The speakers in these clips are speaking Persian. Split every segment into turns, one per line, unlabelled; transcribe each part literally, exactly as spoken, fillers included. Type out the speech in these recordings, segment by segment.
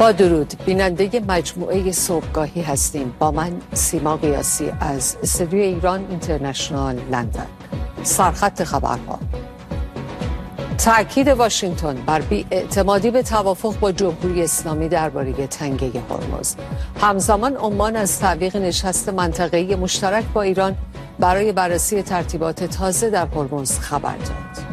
با درود، بیننده مجموعه صبحگاهی هستیم. با من سیما قیاسی از استودیو ایران اینترنشنال لندن. سرخط خبرها: تأکید واشنگتن بر بی‌اعتمادی به توافق با جمهوری اسلامی درباره تنگه هرمز. همزمان عمان از تعویق نشست منطقه‌ای مشترک با ایران برای بررسی ترتیبات تازه در هرمز خبر داد.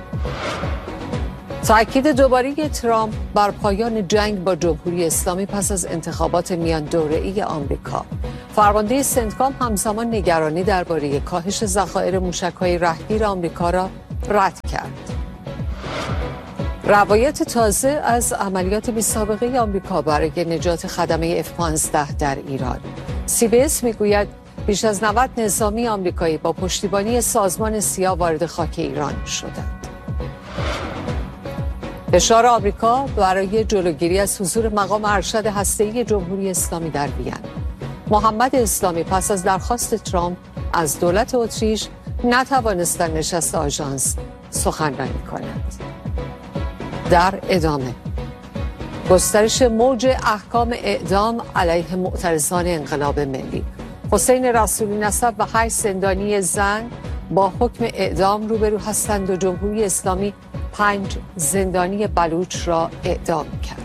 تأکید دوباره ترامپ بر پایان جنگ با جمهوری اسلامی پس از انتخابات میان دوره‌ای آمریکا. فرمانده سنتکام همزمان نگرانی درباره کاهش ذخایر موشک‌های رهگیر آمریکا را رد کرد. روایت تازه از عملیات بی‌سابقه آمریکا برای نجات خدمه اف پانزده در ایران. سی بی اس میگوید بیش از نود نظامی آمریکایی با پشتیبانی سازمان سیا وارد خاک ایران شدند. فشار آمریکا برای جلوگیری از حضور مقام ارشد هسته‌ای جمهوری اسلامی در وین. محمد اسلامی پس از درخواست ترامپ از دولت اتریش نتوانستند نشست آژانس سخنرانی کنند. در ادامه گسترش موج احکام اعدام علیه معترضان انقلاب ملی. حسین رسولی نسب و هشت زندانی زن با حکم اعدام روبرو هستند و جمهوری اسلامی پنج زندانی بلوچ را اعدام کرد.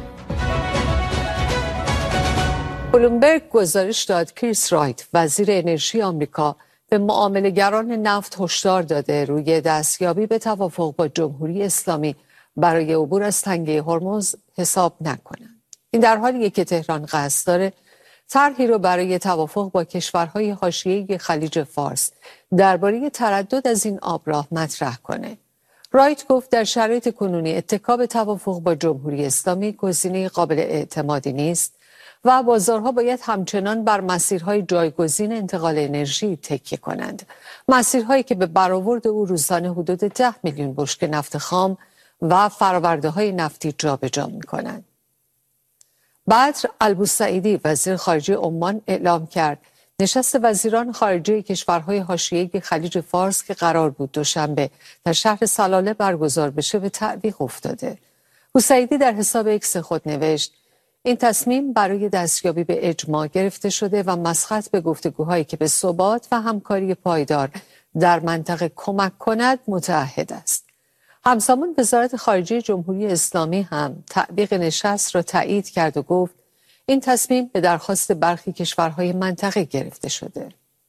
بلومبرگ گزارش داد کریس رایت وزیر انرژی آمریکا به معامله‌گران نفت هشدار داده روی دستیابی به توافق با جمهوری اسلامی برای عبور از تنگه هرمز حساب نکنند. این در حالیه که تهران قصد داره طرحی رو برای توافق با کشورهای حاشیه‌ای خلیج فارس درباره تردد از این آبراه مطرح کنه. رایت گفت در شرایط کنونی اتکا به توافق با جمهوری اسلامی گزینه قابل اعتمادی نیست و بازارها باید همچنان بر مسیرهای جایگزین انتقال انرژی تکیه کنند. مسیرهایی که به برآورد او روزانه حدود ده میلیون بشکه نفت خام و فرآورده‌های نفتی جابجا می‌کنند. بدر البوسعیدی وزیر خارجه عمان اعلام کرد نشست وزیران خارجه کشورهای حاشیه‌ای خلیج فارس که قرار بود دوشنبه در شهر سلاله برگزار بشه به تعویق افتاده. بوسعیدی در حساب اکس خود نوشت این تصمیم برای دستیابی به اجماع گرفته شده و مسخط به گفتگوهایی که به ثبات و همکاری پایدار در منطقه کمک کند متعهد است. همزمان وزارت خارجه جمهوری اسلامی هم تعویق نشست را تایید کرد و گفت این تصمیم به درخواست برخی کشورهای منطقه گرفته شده.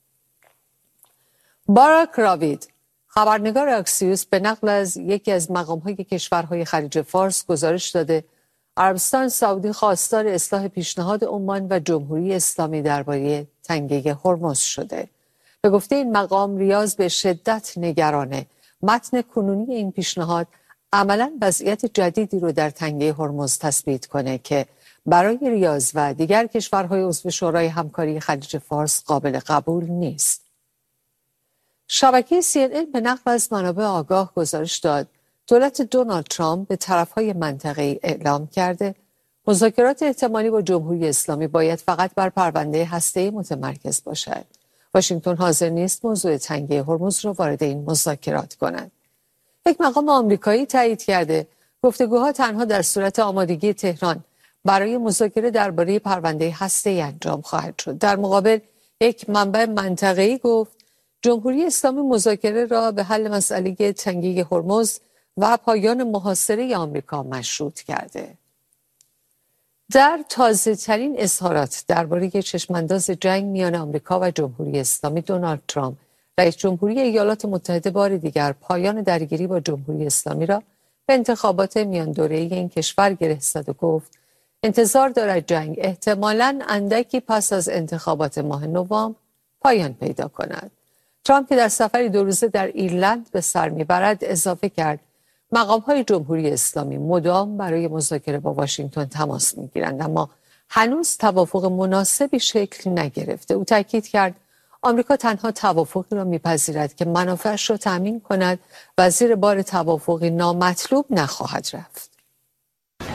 باراک راوید خبرنگار اکسیوس به نقل از یکی از مقام‌های کشورهای خلیج فارس گزارش داده عربستان سعودی خواستار اصلاح پیشنهاد عمان و جمهوری اسلامی درباره تنگه هرمز شده. به گفته این مقام ریاض به شدت نگرانه متن کنونی این پیشنهاد عملاً وضعیت جدیدی رو در تنگه هرمز تثبیت کنه که برای ریاض و دیگر کشورهای عضو شورای همکاری خلیج فارس قابل قبول نیست. شبکه سی ان ان به نقل از منابع آگاه گزارش داد دولت دونالد ترامپ به طرفهای منطقه‌ای اعلام کرده مذاکرات احتمالی با جمهوری اسلامی باید فقط بر پرونده هسته‌ای متمرکز باشد. واشنگتن حاضر نیست موضوع تنگه هرمز را وارد این مذاکرات کند. یک مقام آمریکایی تایید کرده گفتگوها تنها در صورت آمادگی تهران برای مذاکره درباره پرونده هسته‌ای انجام خواهد شد. در مقابل یک منبع منطقه‌ای گفت جمهوری اسلامی مذاکره را به حل مسئله تنگه هرمز و پایان محاصره آمریکا مشروط کرده. در تازه‌ترین اظهارات درباره چشمانداز جنگ میان آمریکا و جمهوری اسلامی دونالد ترامپ رئیس جمهوری ایالات متحده بار دیگر پایان درگیری با جمهوری اسلامی را به انتخابات میان دوره‌ای این کشور گره زد و گفت انتظار دارد جنگ احتمالاً اندکی پس از انتخابات ماه نوامبر پایان پیدا کند. ترامپ که در سفری دو روزه در ایرلند به سر میبرد اضافه کرد مقام‌های جمهوری اسلامی مدام برای مذاکره با واشنگتن تماس میگیرند اما هنوز توافق مناسبی شکل نگرفته. او تاکید کرد آمریکا تنها توافقی را میپذیرد که منافعش را تامین کند و زیر بار توافقی نامطلوب نخواهد رفت.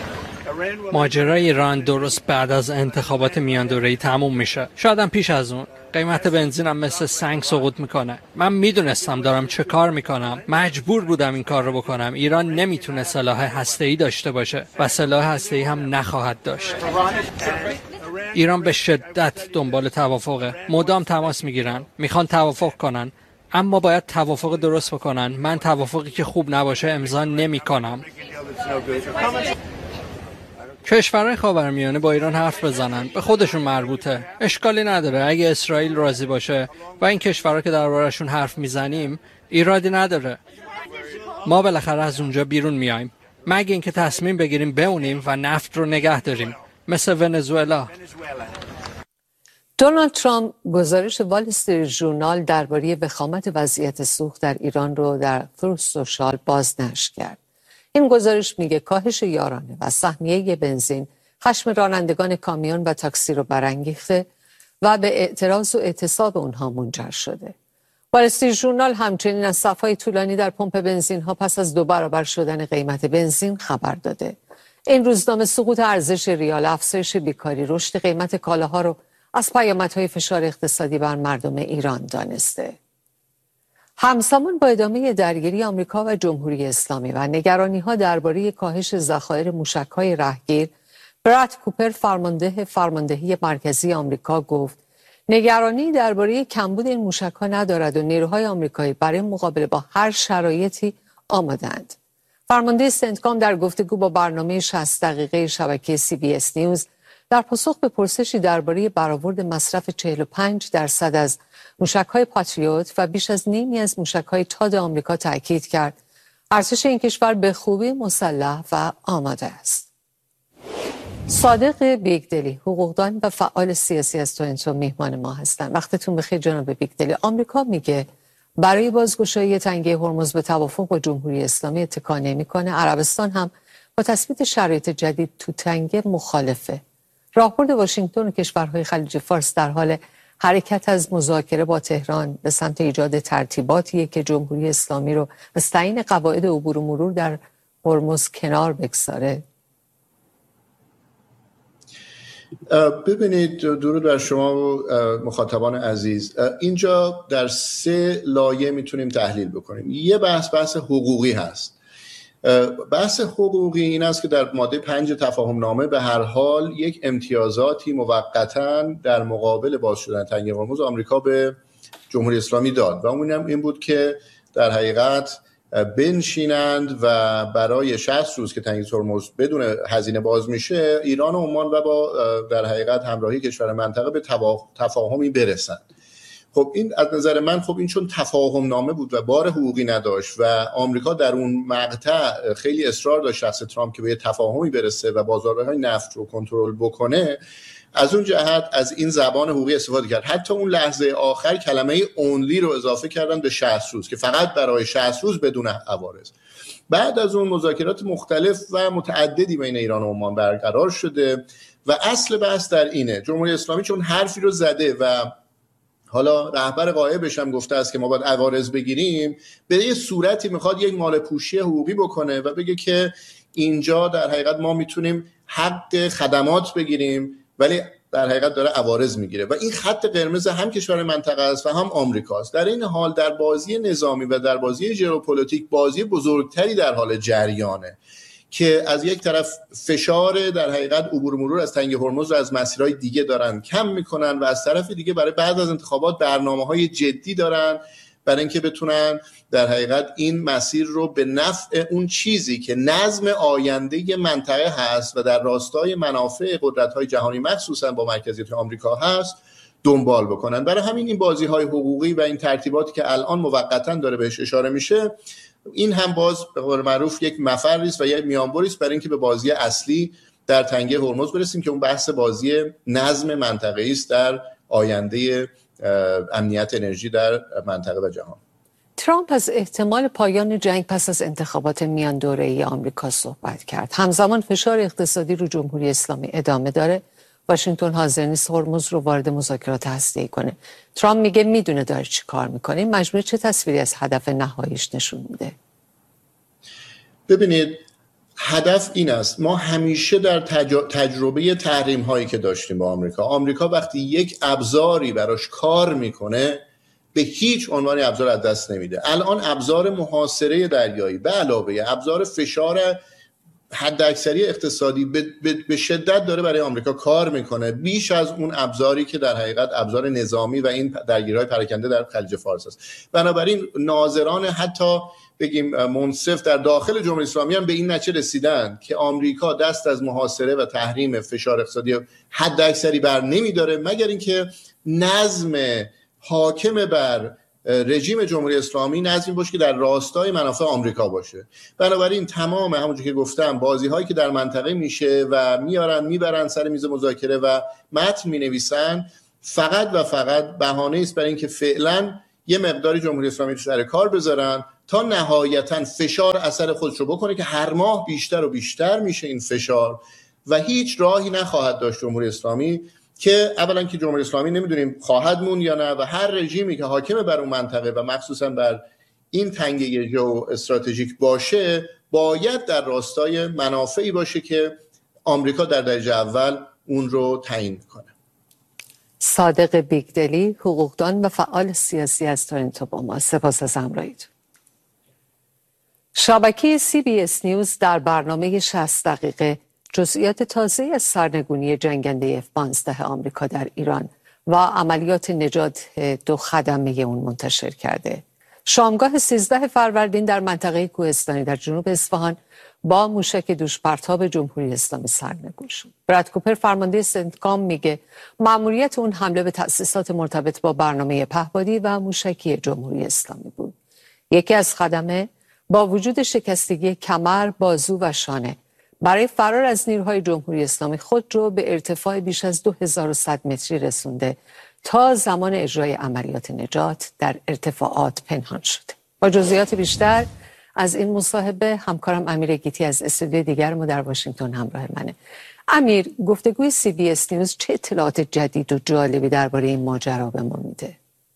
ماجرای ایران درست بعد از انتخابات میان دوره‌ای تموم میشه. شاید هم پیش از اون. قیمت بنزینم مثل سنگ سقوط میکنه. من میدونستم دارم چه کار میکنم. مجبور بودم این کار رو بکنم. ایران نمیتونه سلاح هسته‌ای داشته باشه و سلاح هسته‌ای هم نخواهد داشت. ایران به شدت دنبال توافقه. مدام تماس میگیرن. میخوان توافق کنن. اما باید توافق درست بکنن. من توافقی که خوب نباشه امضا نمیکنم. کشورهای خاورمیانه با ایران حرف بزنن، به خودشون مربوطه. اشکالی نداره اگه اسرائیل راضی باشه و این کشورها که درباره‌شون حرف میزنیم ایرادی نداره. ما بالاخره از اونجا بیرون میایم، مگه اینکه تصمیم بگیریم بمونیم و نفت رو نگه داریم مثل ونزوئلا.
دونالد ترامپ گزارش وال استریت ژورنال درباره وخامت وضعیت سوخت در ایران رو در تروث سوشال بازنشر کرد. این گزارش میگه کاهش یارانه و سهمیه بنزین خشم رانندگان کامیون و تاکسی رو برانگیخته و به اعتراض و اعتصاب اونها منجر شده. وال استریت ژورنال همچنین از صف‌های طولانی در پمپ بنزین ها پس از دو برابر شدن قیمت بنزین خبر داده. این روزنامه سقوط ارزش ریال، افزایش بیکاری، رشد قیمت کالاها رو از پیامدهای فشار اقتصادی بر مردم ایران دانسته. همزمان با ادامه درگیری آمریکا و جمهوری اسلامی و نگرانی‌ها درباره کاهش ذخایر موشک‌های رهگیر، براد کوپر فرمانده فرماندهی مرکزی آمریکا گفت نگرانی درباره کمبود این موشک‌ها ندارد و نیروهای آمریکایی برای مقابله با هر شرایطی آماده‌اند. فرمانده سنتکام در گفتگو با برنامه شصت دقیقه شبکه سی بی اس نیوز در پاسخ به پرسشی درباره برآورد مصرف چهل و پنج درصد از موشک‌های پاتریوت و بیش از نیمی از موشک‌های تاد آمریکا تاکید کرد ارتش این کشور به خوبی مسلح و آماده است. صادق بیگدلی، حقوقدان و فعال سیاسی از تورنتو میهمان ما هستند. وقتتون بخیر جناب بیگدلی. آمریکا میگه برای بازگشایی تنگه هرمز به توافق با جمهوری اسلامی اتکا نمی‌کنه. عربستان هم با تثبیت شرایط جدید تو تنگه مخالفه. راهبرد واشنگتن و کشورهای خلیج فارس در حال حرکت از مذاکره با تهران به سمت ایجاد ترتیباتیه که جمهوری اسلامی رو از تعیین قواعد عبور و مرور در هرمز کنار بگذاره.
ببینید، درود بر شما و مخاطبان عزیز. اینجا در سه لایه میتونیم تحلیل بکنیم. یه بحث بحث حقوقی هست. بحث حقوقی این است که در ماده پنج تفاهم نامه به هر حال یک امتیازاتی موقتاً در مقابل باز شدن تنگه هرمز آمریکا به جمهوری اسلامی داد و اون هم این بود که در حقیقت بنشینند و برای شصت روز که تنگه هرمز بدون هزینه باز میشه ایران و عمان و با در حقیقت همراهی کشور منطقه به تفاهمی برسند. خب این از نظر من خب این چون تفاهم نامه بود و بار حقوقی نداشت و آمریکا در اون مقطع خیلی اصرار داشت شخص ترامپ که به تفاهمی برسه و بازارهای نفت رو کنترل بکنه، از اون جهت از این زبان حقوقی استفاده کرد. حتی اون لحظه آخر کلمه اونلی رو اضافه کردن به شصت روز که فقط برای شصت روز بدون عوارض. بعد از اون مذاکرات مختلف و متعددی بین ایران و عمان برقرار شده و اصل بحث در اینه جمهوری اسلامی چون حرفی رو زده و حالا رهبر غایبش هم گفته است که ما باید عوارض بگیریم، به یه صورتی میخواد یک مال پوشی حقوقی بکنه و بگه که اینجا در حقیقت ما میتونیم حق خدمات بگیریم ولی در حقیقت داره عوارض میگیره و این خط قرمز هم کشور منطقه است و هم آمریکاست. در این حال در بازی نظامی و در بازی ژئوپلیتیک بازی بزرگتری در حال جریانه که از یک طرف فشار در حقیقت عبور مرور از تنگه هرمز رو از مسیرهای دیگه دارن کم میکنن و از طرف دیگه برای بعد از انتخابات برنامه‌های جدی دارن برای اینکه بتونن در حقیقت این مسیر رو به نفع اون چیزی که نظم آینده منطقه هست و در راستای منافع قدرت‌های جهانی مخصوصا با مرکزیت آمریکا هست دنبال بکنن. برای همین این بازی‌های حقوقی و این ترتیباتی که الان موقتاً داره بهش اشاره میشه، این هم باز به قول معروف یک مفری است و یک میانبری است برای اینکه به بازی اصلی در تنگه هرمز برسیم که اون بحث بازی نظم منطقه‌ای است در آینده امنیت انرژی در منطقه و جهان.
ترامپ از احتمال پایان جنگ پس از انتخابات میان دوره‌ای آمریکا صحبت کرد. همزمان فشار اقتصادی رو جمهوری اسلامی ادامه داره. واشنگتن حاضر نیست هرمز رو وارد مذاکرات هسته‌ای کنه. ترامپ میگه میدونه داره چی کار میکنه. این مجموعه چه تصویری از هدف نهاییش نشون میده؟
ببینید، هدف این است، ما همیشه در تج... تجربه تحریم هایی که داشتیم با آمریکا، آمریکا وقتی یک ابزاری براش کار میکنه به هیچ عنوان ابزار از دست نمیده. الان ابزار محاصره دریایی به علاوه ابزار فشار حداکثری اقتصادی به, به،, به شدت داره برای آمریکا کار میکنه، بیش از اون ابزاری که در حقیقت ابزار نظامی و این درگیری‌های پراکنده در خلیج فارس است. بنابراین ناظران حتی بگیم منصف در داخل جمهوری اسلامی هم به این نتیجه رسیدن که آمریکا دست از محاصره و تحریم فشار اقتصادی حداکثری بر نمیداره مگر اینکه نظم حاکم بر رژیم جمهوری اسلامی نظمی باشه که در راستای منافع آمریکا باشه. بنابراین تمام همونجوری که گفتم بازی هایی که در منطقه میشه و میارن میبرن سر میز مذاکره و متن مینویسن فقط و فقط بهانه است برای اینکه فعلا یه مقداری جمهوری اسلامی رو سر کار بذارن تا نهایتا فشار اثر خودش رو بکنه که هر ماه بیشتر و بیشتر میشه این فشار و هیچ راهی نخواهد داشت جمهوری اسلامی که اولا که جمهوری اسلامی نمیدونیم خواهد مون یا نه و هر رژیمی که حاکم بر اون منطقه و مخصوصا بر این تنگه جو استراتژیک باشه باید در راستای منافعی باشه که آمریکا در درجه اول اون رو تعیین میکنه.
صادق بیگدلی، حقوقدان و فعال سیاسی از تورنتو با ما. سپاس از همراهیتون. شبکه سی بی اس نیوز در برنامه شصت دقیقه جزئیات تازه از سرنگونی جنگنده اف پانزده آمریکا در ایران و عملیات نجات دو خدمه اون منتشر کرده. شامگاه سیزده فروردین در منطقه کوهستانی در جنوب اصفهان با موشک دوش پرتاب جمهوری اسلامی سرنگون شد. براد کوپر فرمانده سنتکام میگه مأموریت اون حمله به تأسیسات مرتبط با برنامه پهپادی و موشکی جمهوری اسلامی بود. یکی از خدمه با وجود شکستگی کمر، بازو و شانه برای فرار از نیروهای جمهوری اسلامی خود رو به ارتفاع بیش از دو هزار و صد متری رسونده تا زمان اجرای عملیات نجات در ارتفاعات پنهان شده. با جزئیات بیشتر از این مصاحبه همکارم امیر گیتی از استودیو دیگر ما در واشنگتن همراه منه. امیر، گفتگوی سی بی اس نیوز چه اطلاعات جدید و جالبی درباره این ماجرا به ما میده؟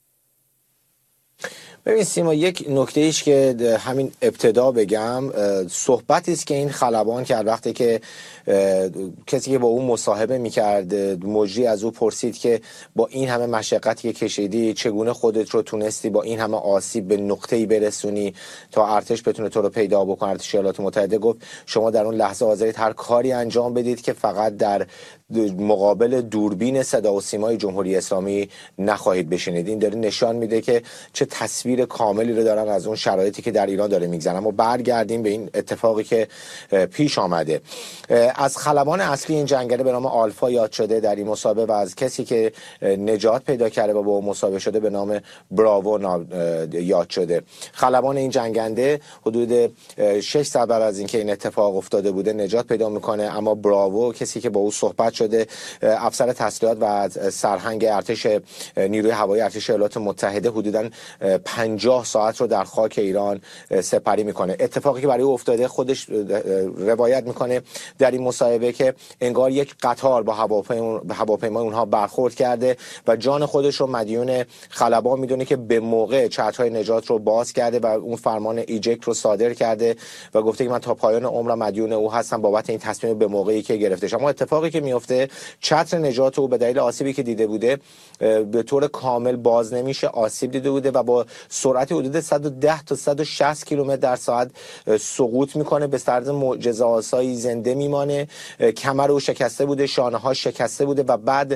ببین سیما، یک نکته ایش که همین ابتدا بگم صحبتی است که این خلبان کرد وقتی که کسی که با اون مصاحبه میکرد مجری از او پرسید که با این همه مشقتی که کشیدی چگونه خودت رو تونستی با این همه آسیب به نقطه‌ای برسونی تا ارتش بتونه تو رو پیدا بکنه، ارتش ایالات متحده. گفت شما در اون لحظه حاضرید هر کاری انجام بدید که فقط در مقابل دوربین صدا و سیمای جمهوری اسلامی نخواهید بشینید. این داره نشان میده که چه تصویر کاملی رو دارن از اون شرایطی که در ایران داره میگذرن. اما برگردیم به این اتفاقی که پیش آمده. از خلبان اصلی این جنگنده به نام آلفا یاد شده در این مصاحبه و از کسی که نجات پیدا کرده و با اون مصاحبه شده به نام براوو یاد شده. خلبان این جنگنده حدود شش ساعت بعد از اینکه این اتفاق افتاده بوده نجات پیدا میکنه، اما براوو کسی که با او صحبت شده افسر تسلیحات و سرهنگ ارتش نیروی هوایی ارتش ایالات متحده حدوداً پنجاه ساعت رو در خاک ایران سپری میکنه. اتفاقی که برای او افتاده خودش روایت میکنه در این مصاحبه که انگار یک قطار با هواپیما اونها برخورد کرده و جان خودش رو مدیون خلبان میدونه که به موقع چترهای نجات رو باز کرده و اون فرمان ایجکت رو صادر کرده و گفته که من تا پایان عمرم مدیون او هستم بابت این تصمیم به موقعی که گرفتش. اما اتفاقی که میفته چتر نجات او به دلیل آسیبی که دیده بوده به طور کامل باز نمیشه، آسیب دیده بوده و با سرعت حدود صد و ده تا صد و شصت کیلومتر در ساعت سقوط میکنه، به طرز معجزه‌آسایی زنده میمانه. کمر او شکسته بوده، شانه ها شکسته بوده و بعد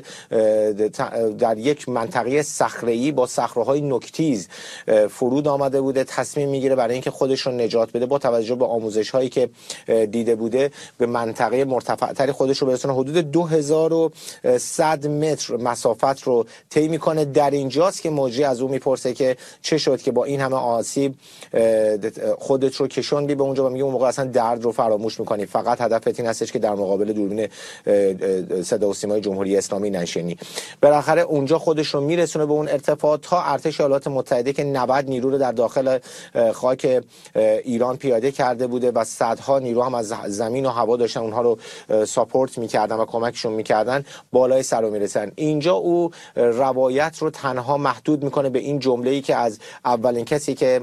در یک منطقه صخره‌ای با صخره‌های نوک‌تیز فرود آمده بوده. تصمیم میگیره برای اینکه خودش رو نجات بده با توجه به آموزش‌هایی که دیده بوده به منطقه مرتفع‌تری خودش رو برسونه. حدود دو هزار و صد متر مسافت رو طی میکنه. در اینجاست که مجری از او میپرسه که چه شد که با این همه آسیب خودت رو کشوندی به اونجا و میگه اون موقع اصلا درد رو فراموش میکنی، فقط هدفت این هستش که در مقابل دوربین صدا و سیمای جمهوری اسلامی نشینی. بالاخره اونجا خودش رو میرسونه به اون ارتفاع تا ارتش ایالات متحده که نود نیرو رو در داخل خاک ایران پیاده کرده بوده و صدها نیرو هم از زمین و هوا داشتن اونها رو ساپورت میکردن و کمکشون میکردن بالای سر رو میرسن. اینجا او روایت رو تنها محدود میکنه به این جمله‌ای که از اولین کسی که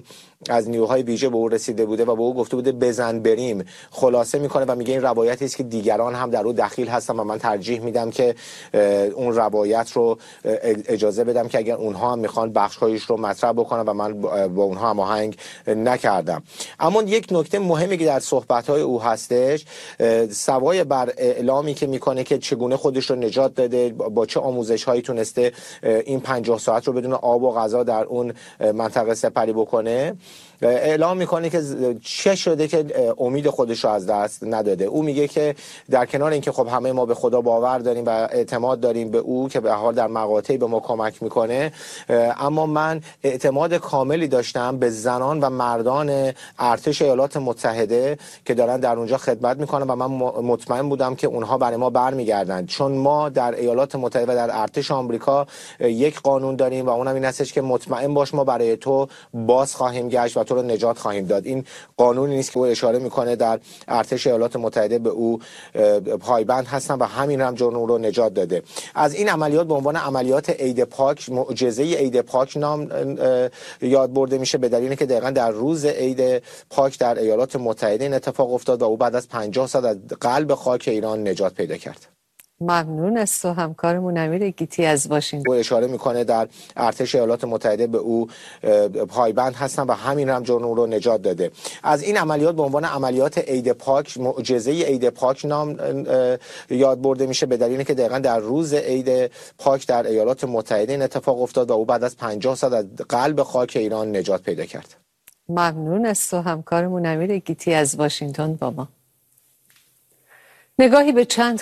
از نیروهای ویژه به او رسیده بوده و به او گفته بوده بزن بریم، خلاصه میکنه و میگه این روایتی است که دیگران هم در او دخیل هستن و من ترجیح میدم که اون روایت رو اجازه بدم که اگر اونها هم میخوان بخش‌هایش رو مطرح بکنن و من با اونها هماهنگ نکردم. اما یک نکته مهمی که در صحبت‌های او هستش، سوای بر اعلامی که میکنه که چگونه خودش رو نجات داده، با چه آموزش‌هایی تونسته این پنجاه ساعت رو بدون آب و غذا در اون منطقه سپری بکنه، اعلام میکنه که چه شده که امید خودش رو از دست نداده. او میگه که در کنار اینکه خب همه ما به خدا باور داریم و اعتماد داریم به او که به حال در مقاطعی به ما کمک میکنه، اما من اعتماد کاملی داشتم به زنان و مردان ارتش ایالات متحده که دارن در اونجا خدمت میکنن و من مطمئن بودم که اونها برای ما برمیگردن، چون ما در ایالات متحده و در ارتش آمریکا یک قانون داریم و اونم این هستش که مطمئن باش ما برای تو باز خواهیم گشت و تو رو نجات خواهیم داد. این قانونی نیست که او اشاره میکنه در ارتش ایالات متحده به او پایبند هستن و همین هم جون او رو نجات داده. از این عملیات به عنوان عملیات عید پاک، معجزه عید پاک نام یاد برده میشه به دلیلی که دقیقاً در روز عید پاک در ایالات متحده این اتفاق افتاد و او بعد از پنجاه سال از قلب خاک ایران نجات پیدا کرد.
ممنون از تو همکارمون امیر گیتی از واشنگتن.
او اشاره میکنه در ارتش ایالات متحده به او پایبند هستن و همین هم جون او رو نجات داده. از این عملیات به عنوان عملیات عید پاک، معجزه عید پاک نام یاد برده میشه به دلیلی که دقیقاً در روز عید پاک در ایالات متحده این اتفاق افتاد و او بعد از پنجاه سال از قلب خاک ایران نجات پیدا کرد.
ممنون از تو همکارمون امیر گیتی از واشنگتن با ما. نگاهی به چند